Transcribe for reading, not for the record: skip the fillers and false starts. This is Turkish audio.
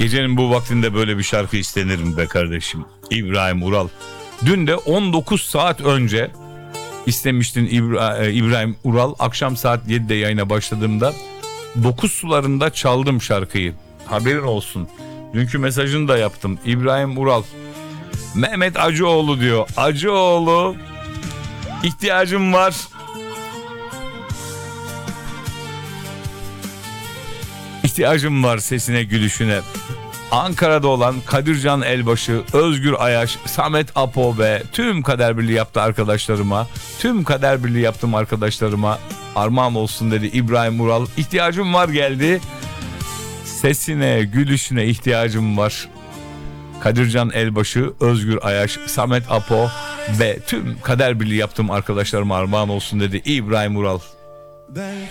Gecenin bu vaktinde böyle bir şarkı istenir mi be kardeşim? İbrahim Ural. Dün de 19 saat önce istemiştin İbrahim Ural. Akşam saat 7'de yayına başladığımda 9 sularında çaldım şarkıyı. Haberin olsun. Dünkü mesajını da yaptım. İbrahim Ural. Mehmet Acıoğlu diyor. Acıoğlu, ihtiyacım var. İhtiyacım var sesine, gülüşüne. Ankara'da olan Kadircan Elbaşı, Özgür Ayaş, Samet Apo ve tüm Kader Birliği yaptı arkadaşlarıma, tüm Kader Birliği yaptım arkadaşlarıma armağan olsun dedi İbrahim Ural. İhtiyacım var geldi. Sesine, gülüşüne ihtiyacım var. Kadircan Elbaşı, Özgür Ayaş, Samet Apo ve tüm Kader Birliği yaptığım arkadaşlarıma armağan olsun dedi İbrahim Ural. Belki